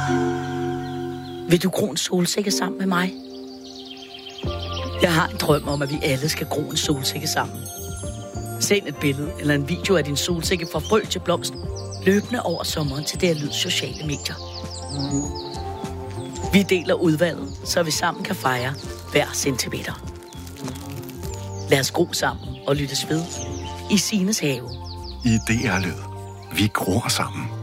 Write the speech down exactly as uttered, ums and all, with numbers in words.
Vil du gro en solsikke sammen med mig? Jeg har en drøm om, at vi alle skal gro en solsikke sammen. Send et billede eller en video af din solsikke fra frø til blomst løbende over sommeren til D R Lyds sociale medier. Vi deler udvalget, så vi sammen kan fejre hver centimeter. Lad os gro sammen og lyttes ved i Sines have. I D R Lyd. Vi gror sammen.